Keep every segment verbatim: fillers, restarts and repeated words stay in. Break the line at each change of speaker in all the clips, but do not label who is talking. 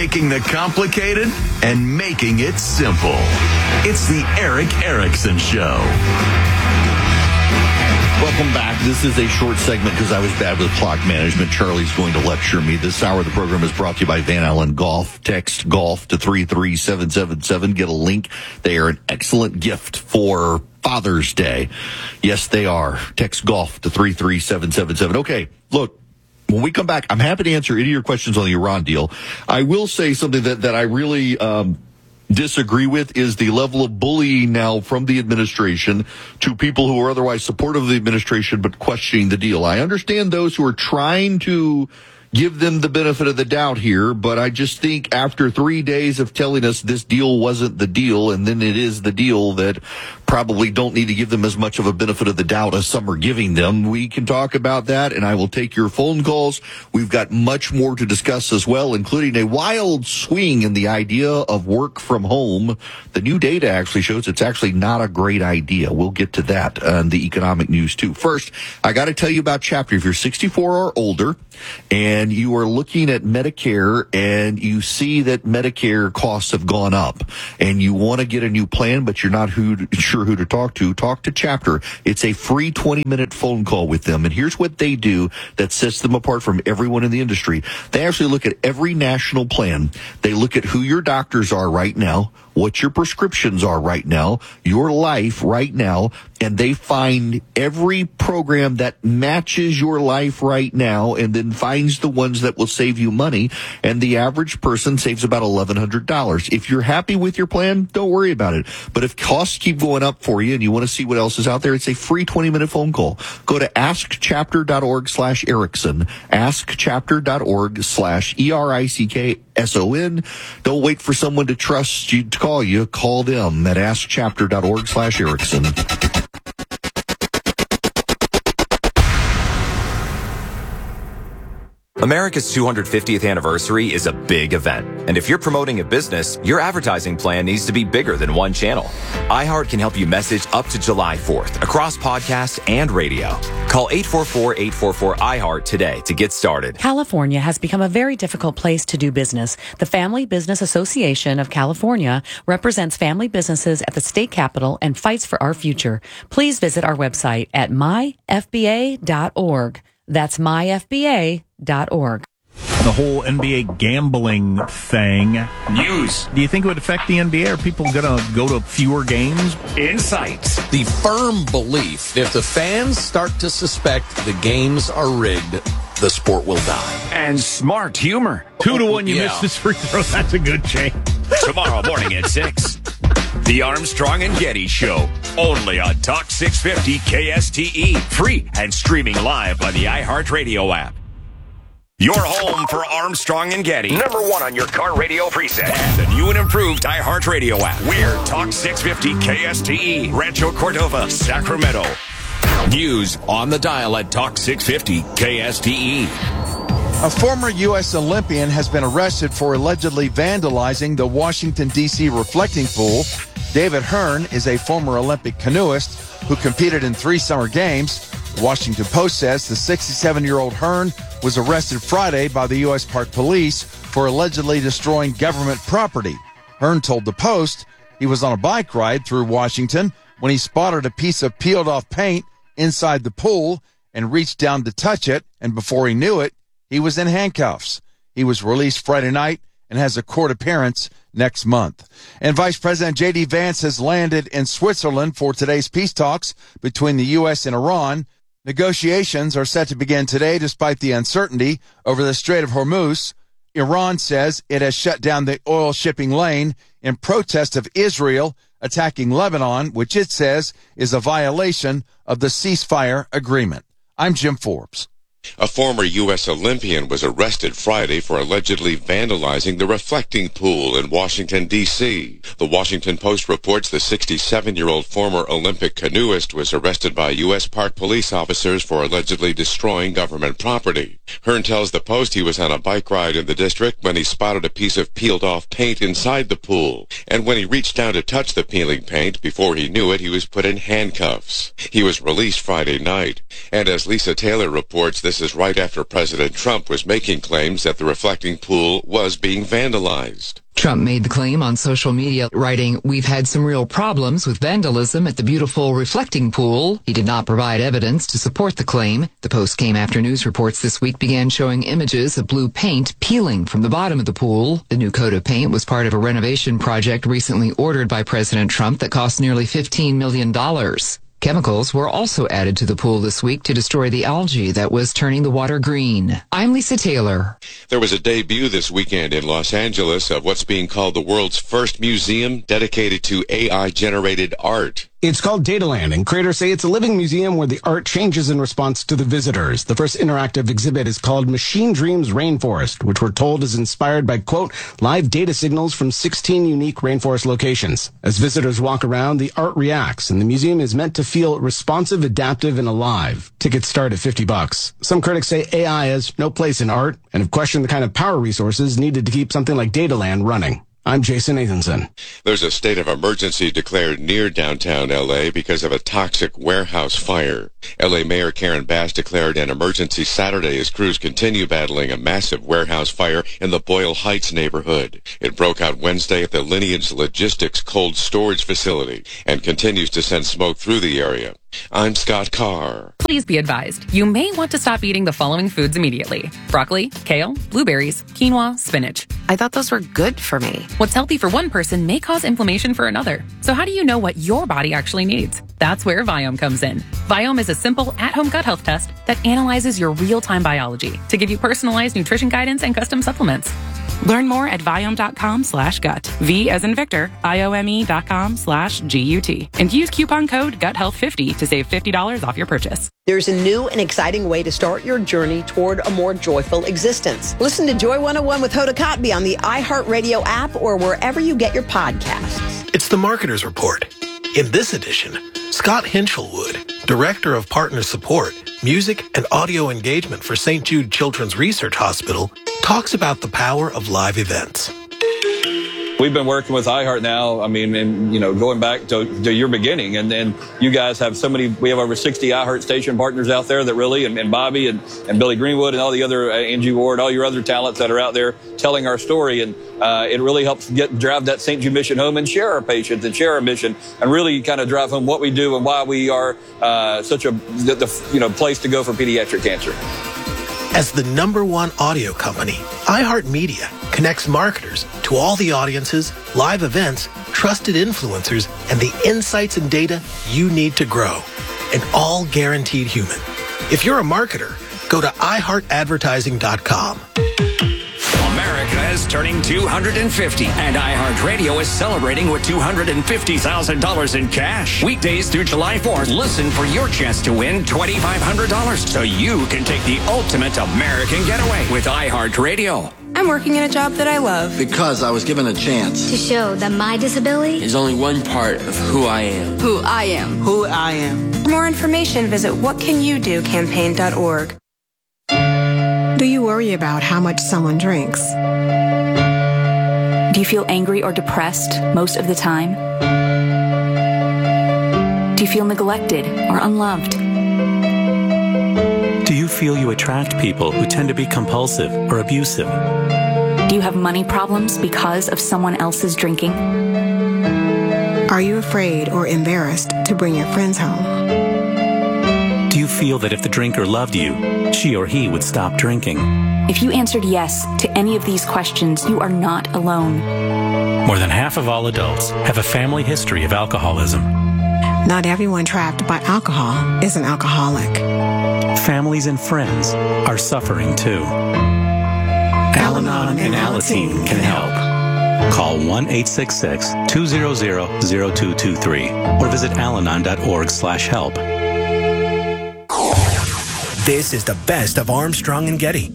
taking the complicated and making it simple. It's the Erick Erickson Show.
Welcome back. This is a short segment because I was bad with clock management. Charlie's going to lecture me. This hour of the program is brought to you by Van Allen Golf. Text golf to three three seven seven seven. Get a link. They are an excellent gift for Father's Day. Yes, they are. Text golf to three three seven seven seven. Okay, look. When we come back, I'm happy to answer any of your questions on the Iran deal. I will say something that, that I really um, disagree with is the level of bullying now from the administration to people who are otherwise supportive of the administration but questioning the deal. I understand those who are trying to give them the benefit of the doubt here, but I just think after three days of telling us this deal wasn't the deal and then it is the deal, that probably don't need to give them as much of a benefit of the doubt as some are giving them. We can talk about that, and I will take your phone calls. We've got much more to discuss as well, including a wild swing in the idea of work from home. The new data actually shows it's actually not a great idea. We'll get to that on the economic news, too. First, I got to tell you about Chapter. If you're sixty-four or older and you are looking at Medicare and you see that Medicare costs have gone up and you want to get a new plan, but you're not who to, sure who to talk to, talk to Chapter. It's a free twenty-minute phone call with them. And here's what they do that sets them apart from everyone in the industry. They actually look at every national plan. They look at who your doctors are right now, what your prescriptions are right now, your life right now, and they find every program that matches your life right now and then finds the ones that will save you money. And the average person saves about eleven hundred dollars. If you're happy with your plan, don't worry about it. But if costs keep going up for you and you want to see what else is out there, it's a free twenty-minute phone call. Go to askchapter.org slash Erickson, askchapter.org slash E R I C K S O N. Don't wait for someone to trust you to call you. Call them at askchapter.org slash Erickson.
America's two hundred fiftieth anniversary is a big event. And if you're promoting a business, your advertising plan needs to be bigger than one channel. iHeart can help you message up to July fourth across podcasts and radio. Call eight four four, eight four four, I heart today to get started.
California has become a very difficult place to do business. The Family Business Association of California represents family businesses at the state capitol and fights for our future. Please visit our website at my f b a dot org. That's my f b a dot org.
The whole N B A gambling thing.
News.
Do you think it would affect the N B A? Are people going to go to fewer games?
Insights.
The firm belief, if the fans start to suspect the games are rigged, the sport will die.
And smart humor.
Two to one, you
Yeah.
missed this free throw. That's a good change.
Tomorrow morning at six. The Armstrong and Getty Show. Only on Talk six fifty K S T E. Free and streaming live on the iHeartRadio app. Your home for Armstrong and Getty. Number one on your car radio preset. And the new and improved iHeartRadio app. We're Talk six fifty K S T E. Rancho Cordova, Sacramento. News on the dial at Talk six fifty K S T E.
A former U S Olympian has been arrested for allegedly vandalizing the Washington, D C reflecting pool. David Hearn is a former Olympic canoeist who competed in three summer games. The Washington Post says the sixty-seven-year-old Hearn was arrested Friday by the U S Park Police for allegedly destroying government property. Hearn told the Post he was on a bike ride through Washington when he spotted a piece of peeled-off paint inside the pool and reached down to touch it, and before he knew it, he was in handcuffs. He was released Friday night and has a court appearance next month. And Vice President J D. Vance has landed in Switzerland for today's peace talks between the U S and Iran. Negotiations are set to begin today despite the uncertainty over the Strait of Hormuz. Iran says it has shut down the oil shipping lane in protest of Israel attacking Lebanon, which it says is a violation of the ceasefire agreement. I'm Jim Forbes.
A former U S Olympian was arrested Friday for allegedly vandalizing the reflecting pool in Washington, D C. The Washington Post reports the sixty-seven-year-old former Olympic canoeist was arrested by U S Park Police officers for allegedly destroying government property. Hearn tells the Post he was on a bike ride in the district when he spotted a piece of peeled-off paint inside the pool. And when he reached down to touch the peeling paint, before he knew it, he was put in handcuffs. He was released Friday night. And as Lisa Taylor reports, this This is right after President Trump was making claims that the reflecting pool was being vandalized.
Trump made the claim on social media, writing, "We've had some real problems with vandalism at the beautiful reflecting pool." He did not provide evidence to support the claim. The post came after news reports this week began showing images of blue paint peeling from the bottom of the pool. The new coat of paint was part of a renovation project recently ordered by President Trump that cost nearly fifteen million dollars. Chemicals were also added to the pool this week to destroy the algae that was turning the water green. I'm Lisa Taylor.
There was a debut this weekend in Los Angeles of what's being called the world's first museum dedicated to A I-generated art.
It's called Dataland, and creators say it's a living museum where the art changes in response to the visitors. The first interactive exhibit is called Machine Dreams Rainforest, which we're told is inspired by, quote, live data signals from sixteen unique rainforest locations. As visitors walk around, the art reacts, and the museum is meant to feel responsive, adaptive, and alive. Tickets start at fifty bucks. Some critics say A I has no place in art and have questioned the kind of power resources needed to keep something like Dataland running. I'm Jason Nathanson.
There's a state of emergency declared near downtown L A because of a toxic warehouse fire. L A Mayor Karen Bass declared an emergency Saturday as crews continue battling a massive warehouse fire in the Boyle Heights neighborhood. It broke out Wednesday at the Lineage Logistics cold storage facility and continues to send smoke through the area. I'm Scott Carr.
Please be advised, you may want to stop eating the following foods immediately. Broccoli, kale, blueberries, quinoa, spinach.
I thought those were good for me.
What's healthy for one person may cause inflammation for another. So how do you know what your body actually needs? That's where Viome comes in. Viome is a simple at-home gut health test that analyzes your real-time biology to give you personalized nutrition guidance and custom supplements. Learn more at Viome.com slash gut. V as in Victor, I-O-M-E dot com slash G-U-T. And use coupon code gut health fifty to save fifty dollars off your purchase.
There's a new and exciting way to start your journey toward a more joyful existence. Listen to Joy one oh one with Hoda Kotb on the iHeartRadio app or wherever you get your podcasts.
It's the Marketer's Report. In this edition, Scott Hinchelwood, Director of Partner Support, Music and Audio Engagement for Saint Jude Children's Research Hospital, talks about the power of live events.
We've been working with iHeart now, I mean, and, you know, going back to, to your beginning, and then you guys have so many, we have over sixty iHeart station partners out there that really, and, and Bobby and, and Billy Greenwood and all the other, uh, Angie Ward, all your other talents that are out there telling our story, and uh, it really helps get drive that Saint Jude mission home and share our patients and share our mission, and really kind of drive home what we do and why we are uh, such a, the, the, you know, place to go for pediatric cancer.
As the number one audio company, iHeartMedia connects marketers to all the audiences, live events, trusted influencers, and the insights and data you need to grow. And all guaranteed human. If you're a marketer, go to i heart advertising dot com.
America is turning two hundred fifty, and iHeartRadio is celebrating with two hundred fifty thousand dollars in cash. Weekdays through July fourth, listen for your chance to win twenty-five hundred dollars so you can take the ultimate American getaway with iHeartRadio.
I'm working in a job that I love.
Because I was given a chance.
To show that my disability
is only one part of who I am.
Who I am.
Who I am.
For more information, visit what can you do campaign dot org.
Do you worry about how much someone drinks?
Do you feel angry or depressed most of the time? Do you feel neglected or unloved?
Do you feel you attract people who tend to be compulsive or abusive?
Do you have money problems because of someone else's drinking?
Are you afraid or embarrassed to bring your friends home?
Do you feel that if the drinker loved you, she or he would stop drinking?
If you answered yes to any of these questions, you are not alone.
More than half of all adults have a family history of alcoholism.
Not everyone trapped by alcohol is an alcoholic.
Families and friends are suffering too. Al-Anon and Alateen can help. Call one eight six six, two zero zero, zero two two three or visit alanon dot org slash help.
This is the best of Armstrong and Getty.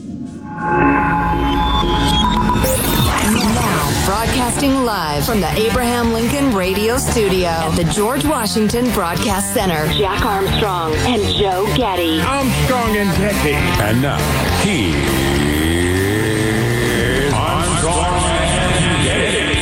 Now, broadcasting live from the Abraham Lincoln Radio Studio at the George Washington Broadcast Center, Jack Armstrong and Joe Getty.
Armstrong and Getty.
And now, here's Armstrong and Getty.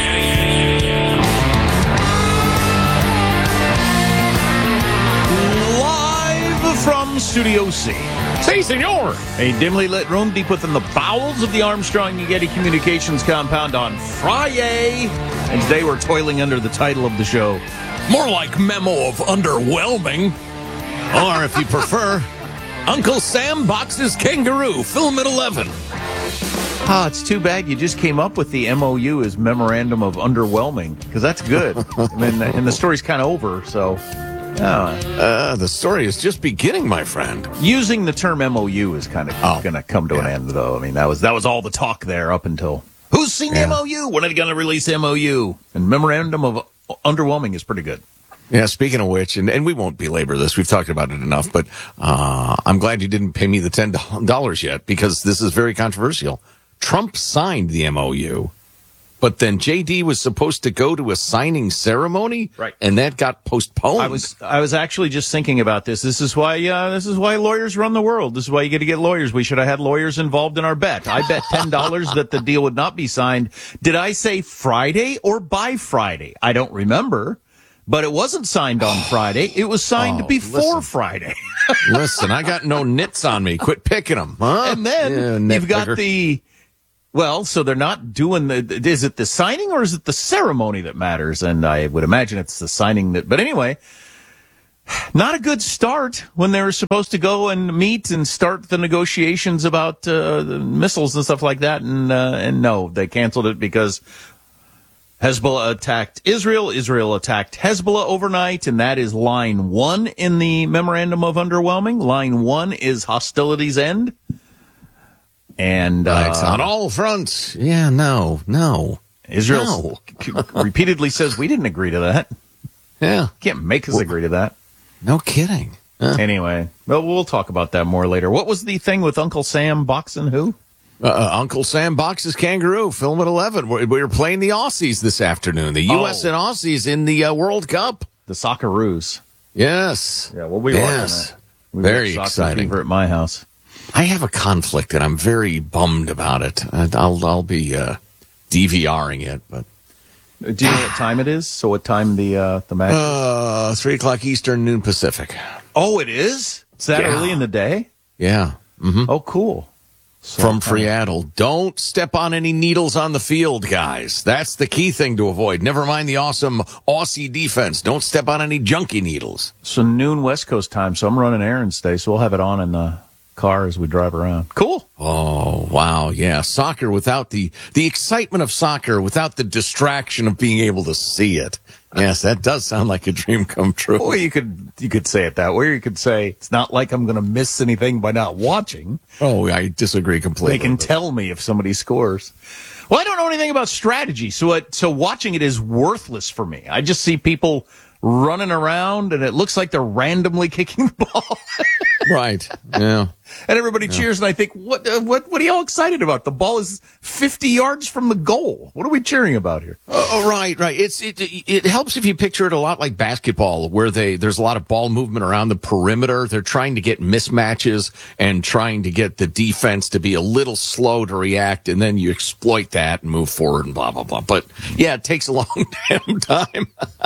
Live from Studio C. Si, senor. A dimly lit room deep within the bowels of the Armstrong and Getty Communications compound on Friday. And today we're toiling under the title of the show.
More like memo of underwhelming. Or if you prefer, Uncle Sam boxes kangaroo, film at eleven.
Ah, it's too bad you just came up with the M O U as memorandum of underwhelming, because that's good. I mean, and the story's kind of over, so... Uh,
uh, the story is just beginning, my friend.
Using the term M O U is kind of
oh,
going to come to yeah. an end, though. I mean, that was that was all the talk there up until... Who's seen yeah. the M O U? When are they going to release M O U? And memorandum of underwhelming is pretty good.
Yeah, speaking of which, and, and we won't belabor this, we've talked about it enough, but uh, I'm glad you didn't pay me the ten dollars yet, because this is very controversial. Trump signed the M O U, but then J D was supposed to go to a signing ceremony,
right?
And that got postponed.
I was I was actually just thinking about this. This is why uh, this is why lawyers run the world. This is why you get to get lawyers. We should have had lawyers involved in our bet. I bet ten dollars that the deal would not be signed. Did I say Friday or by Friday? I don't remember. But it wasn't signed on Friday. It was signed
oh,
before
listen.
Friday.
Listen, I got no nits on me. Quit picking them. Huh?
And then
yeah,
you've got
picker.
the, well, so they're not doing the, is it the signing or is it the ceremony that matters? And I would imagine it's the signing that, but anyway, not a good start when they were supposed to go and meet and start the negotiations about uh, the missiles and stuff like that. And, uh, and no, they canceled it because Hezbollah attacked Israel. Israel attacked Hezbollah overnight, and that is line one in the memorandum of underwhelming. Line one is hostilities end. And uh,
right, on all fronts. Yeah, no, no.
Israel
no.
c- repeatedly says, we didn't agree to that.
Yeah.
Can't make us well, agree to that.
No kidding. Huh?
Anyway, well, we'll talk about that more later. What was the thing with Uncle Sam boxing who?
Uh, Uncle Sam boxes kangaroo, film at eleven. We were playing the Aussies this afternoon. The U S oh. and Aussies in the uh, World Cup.
The Socceroos.
Yes.
Yeah, we'll be
yes.
watching that. We
very exciting.
Fever at my house.
I have a conflict, and I'm very bummed about it. I'll I'll be uh, DVRing it, but
do you know what time it is? So what time the uh, the match?
Uh, three o'clock Eastern, noon Pacific.
Oh, it is. Is that
yeah.
early in the day?
Yeah. Mm-hmm.
Oh, cool.
So, From Freadle, don't step on any needles on the field, guys. That's the key thing to avoid. Never mind the awesome Aussie defense. Don't step on any junky needles.
So noon West Coast time, so I'm running errands today, so we'll have it on in the car as we drive around. Cool.
Oh, wow, yeah. Soccer without the, the excitement of soccer, without the distraction of being able to see it. Yes, that does sound like a dream come true.
Or you could you could say it that way. Or you could say, it's not like I'm going to miss anything by not watching.
Oh, I disagree completely.
They can tell me if somebody scores. Well, I don't know anything about strategy, so it, so watching it is worthless for me. I just see people running around, and it looks like they're randomly kicking the ball.
Right, yeah.
And everybody
yeah.
cheers, and I think, what, uh, what, what are y'all excited about? The ball is fifty yards from the goal. What are we cheering about here?
Oh, right, right. It's it, it helps if you picture it a lot like basketball, where they there's a lot of ball movement around the perimeter. They're trying to get mismatches and trying to get the defense to be a little slow to react, and then you exploit that and move forward and blah blah blah. But yeah, it takes a long damn time.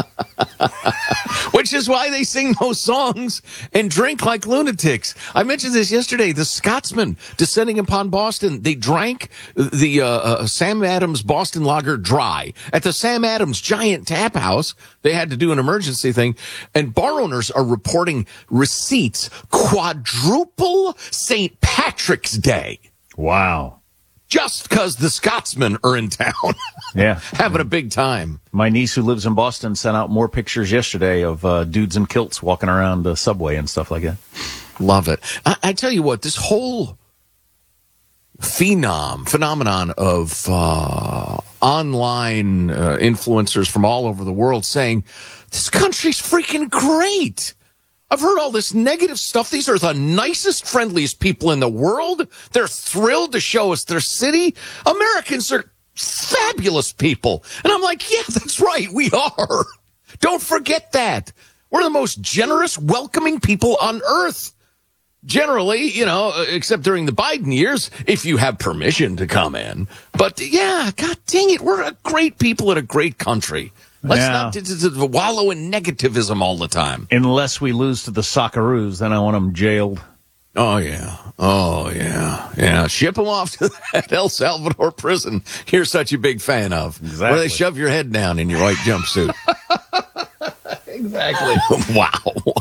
Which is why they sing those songs and drink like lunatics. I mentioned this yesterday. The Scotsman descending upon Boston, they drank the uh, uh, Sam Adams Boston Lager dry at the Sam Adams Giant Tap House. They had to do an emergency thing, and bar owners are reporting receipts quadruple Saint Patrick's Day.
Wow.
Just because the Scotsmen are in town.
Yeah.
Having a big time.
My niece who lives in Boston sent out more pictures yesterday of uh, dudes in kilts walking around the subway and stuff like that.
Love it. I, I tell you what, this whole phenom, phenomenon of uh, online uh, influencers from all over the world saying, this country's freaking great. I've heard all this negative stuff. These are the nicest, friendliest people in the world. They're thrilled to show us their city. Americans are fabulous people. And I'm like, yeah, that's right. We are. Don't forget that. We're the most generous, welcoming people on earth. Generally, you know, except during the Biden years, if you have permission to come in. But yeah, God dang it, we're a great people in a great country. Let's
yeah.
not t- t- t- wallow in negativism all the time.
Unless we lose to the Socceroos, then I want them jailed.
Oh, yeah. Oh, yeah. Yeah. Ship them off to that El Salvador prison you're such a big fan of.
Exactly.
Where they shove your head down in your white jumpsuit.
Exactly.
Wow.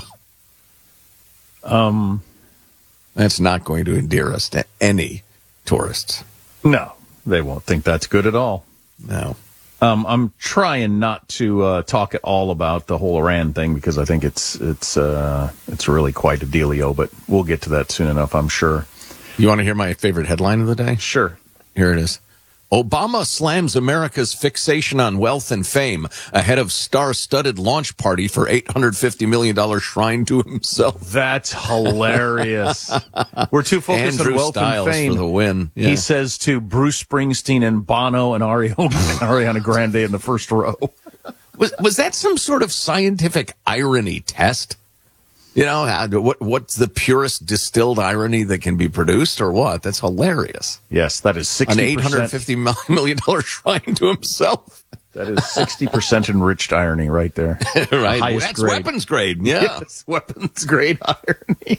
Um,
That's not going to endear us to any tourists.
No, they won't think that's good at all.
No.
Um, I'm trying not to uh, talk at all about the whole Iran thing because I think it's it's uh, it's really quite a dealio, but we'll get to that soon enough, I'm sure.
You want to hear my favorite headline of the day?
Sure.
Here it is. Obama slams America's fixation on wealth and fame ahead of star-studded launch party for eight hundred fifty million dollars shrine to himself.
That's hilarious. We're too focused
Andrew
on wealth
Styles
and fame.
for the win. Yeah.
He says to Bruce Springsteen and Bono and Ariana, Ariana Grande in the first row.
Was was that some sort of scientific irony test? You know, how, what what's the purest distilled irony that can be produced, or what? That's hilarious.
Yes, that is sixty percent.
An eight hundred fifty million dollars shrine to himself.
That is sixty percent enriched irony right there.
Right. That's grade. Weapons grade. Yeah.
Yes, weapons grade irony.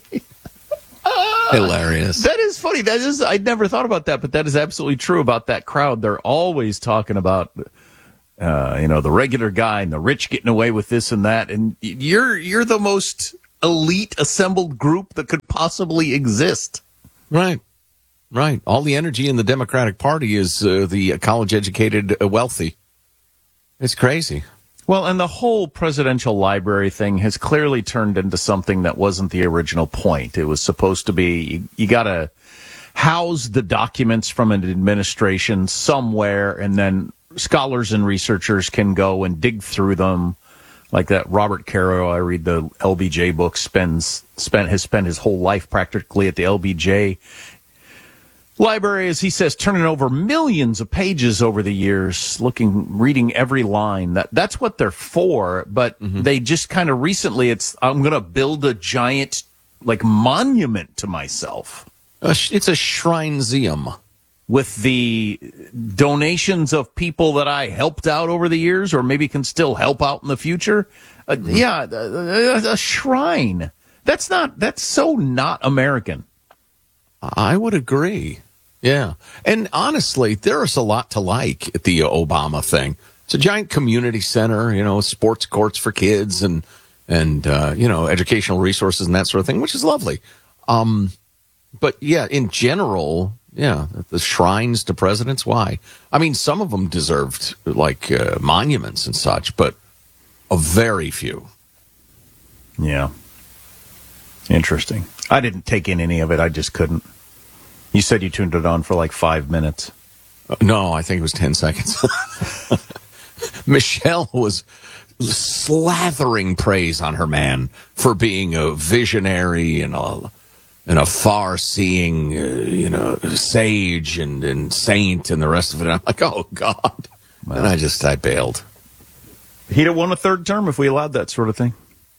Hilarious.
That is funny. That is, I never thought about that, but that is absolutely true about that crowd. They're always talking about, uh, you know, the regular guy and the rich getting away with this and that. And you're, you're the most elite assembled group that could possibly exist.
Right. Right. All the energy in the Democratic Party is uh, the college-educated uh, wealthy. It's crazy.
Well, and the whole presidential library thing has clearly turned into something that wasn't the original point. It was supposed to be, you, you got to house the documents from an administration somewhere, and then scholars and researchers can go and dig through them. Like that Robert Caro, I read the L B J book, spends spent has spent his whole life practically at the L B J library, as he says, turning over millions of pages over the years, looking, reading every line. That that's what they're for. But mm-hmm. they just kind of recently, it's I'm going to build a giant like monument to myself.
It's a shrineseum.
With the donations of people that I helped out over the years, or maybe can still help out in the future. Uh, mm-hmm. Yeah, a, a shrine. That's not, that's so not American.
I would agree. Yeah. And honestly, there's a lot to like at the Obama thing. It's a giant community center, you know, sports courts for kids and, and, uh, you know, educational resources and that sort of thing, which is lovely. Um, but yeah, in general, yeah, the shrines to presidents, why? I mean, some of them deserved, like, uh, monuments and such, but a very few.
Yeah. Interesting. I didn't take in any of it. I just couldn't. You said you tuned it on for like five minutes.
Uh, no, I think it was ten seconds. Michelle was slathering praise on her man for being a visionary and a and a far-seeing, uh, you know, sage and, and saint and the rest of it. I'm like, oh, God. Well, and I just, I bailed.
He'd have won a third term if we allowed that sort of thing.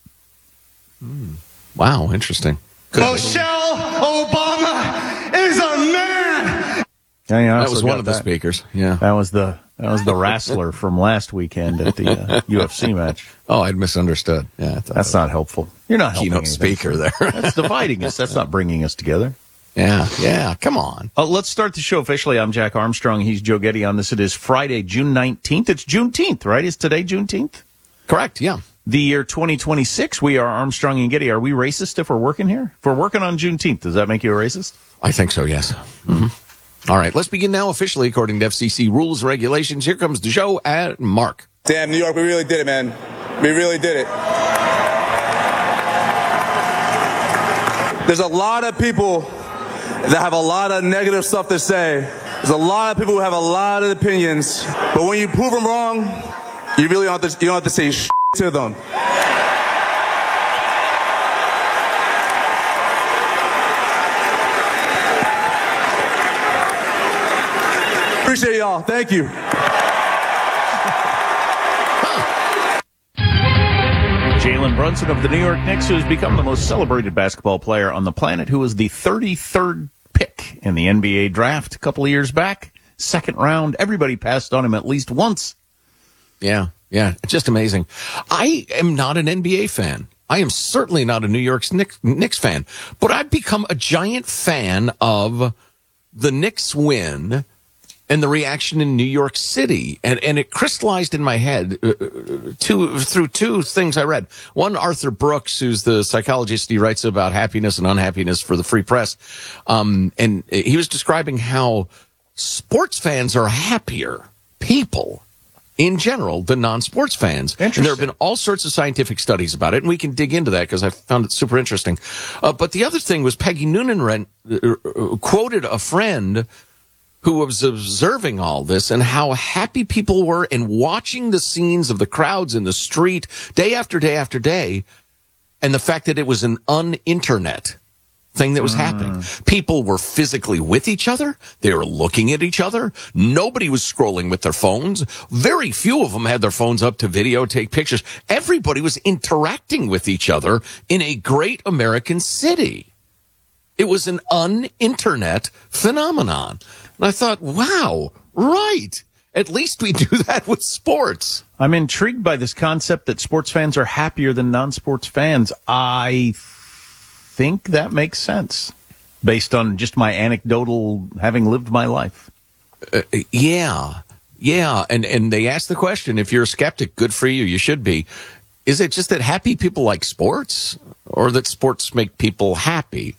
Hmm. Wow, interesting. Good.
Michelle Obama is a man!
Yeah, yeah,
that was one of the
that.
speakers. Yeah,
that was the that was the wrestler from last weekend at the uh, U F C match.
Oh, I'd misunderstood. Yeah,
that's that not helpful. You're not helping
keynote speaker there.
That's dividing us. That's not bringing us together.
Yeah, yeah. Come on.
Uh, let's start the show officially. I'm Jack Armstrong. He's Joe Getty. On this, it is Friday, June nineteenth. It's Juneteenth, right? Is today Juneteenth?
Correct. Yeah.
The year twenty twenty-six. We are Armstrong and Getty. Are we racist if we're working here? If we're working on Juneteenth, does that make you a racist?
I think so. Yes. Mm-hmm. All right, let's begin now officially according to F C C rules and regulations. Here comes the show and Mark.
Damn, New York, we really did it, man. We really did it. There's a lot of people that have a lot of negative stuff to say. There's a lot of people who have a lot of opinions. But when you prove them wrong, you really don't have to, you don't have to say shit to them. Appreciate y'all. Thank you.
Jalen Brunson of the New York Knicks, who has become the most celebrated basketball player on the planet, who was the thirty-third pick in the N B A draft a couple of years back. Second round. Everybody passed on him at least once.
Yeah, yeah. It's just amazing. I am not an N B A fan. I am certainly not a New York Knicks, Knicks fan, but I've become a giant fan of the Knicks win and the reaction in New York City. And, and it crystallized in my head uh, two, through two things I read. One, Arthur Brooks, who's the psychologist, he writes about happiness and unhappiness for the Free Press. Um, and he was describing how sports fans are happier people in general than non-sports fans. And there have been all sorts of scientific studies about it, and we can dig into that because I found it super interesting. Uh, but the other thing was Peggy Noonan uh, quoted a friend who was observing all this and how happy people were and watching the scenes of the crowds in the street day after day after day, and the fact that it was an un-internet thing that was mm. happening. People were physically with each other. They were looking at each other. Nobody was scrolling with their phones. Very few of them had their phones up to video, take pictures. Everybody was interacting with each other in a great American city. It was an un-internet phenomenon. And I thought, wow, right. At least we do that with sports.
I'm intrigued by this concept that sports fans are happier than non-sports fans. I think that makes sense based on just my anecdotal having lived my life.
Uh, yeah. Yeah. And, and they ask the question, if you're a skeptic, good for you. You should be. Is it just that happy people like sports, or that sports make people happy?